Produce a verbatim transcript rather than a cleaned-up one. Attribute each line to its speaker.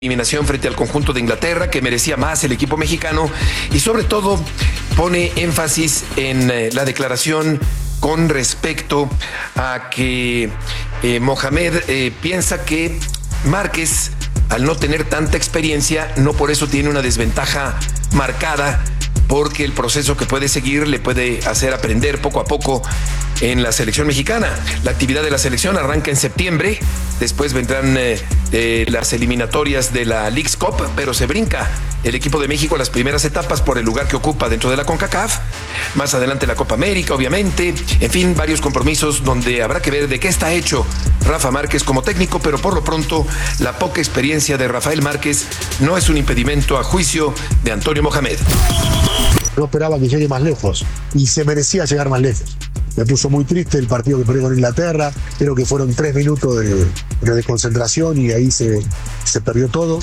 Speaker 1: eliminación frente al conjunto de Inglaterra, que merecía más el equipo mexicano, y sobre todo pone énfasis en eh, la declaración con respecto a que eh, Mohamed eh, piensa que Márquez, al no tener tanta experiencia, no por eso tiene una desventaja marcada, porque el proceso que puede seguir le puede hacer aprender poco a poco en la selección mexicana. La actividad de la selección arranca en septiembre, después vendrán eh, eh, las eliminatorias de la Leagues Cup, pero se brinca el equipo de México a las primeras etapas por el lugar que ocupa dentro de la CONCACAF, más adelante la Copa América, obviamente, en fin, varios compromisos donde habrá que ver de qué está hecho Rafa Márquez como técnico, pero por lo pronto la poca experiencia de Rafael Márquez no es un impedimento a juicio de Antonio Mohamed.
Speaker 2: No esperaba que llegue más lejos y se merecía llegar más lejos. Me puso muy triste el partido que perdió con Inglaterra. Creo que fueron tres minutos de, de desconcentración y ahí se, se perdió todo.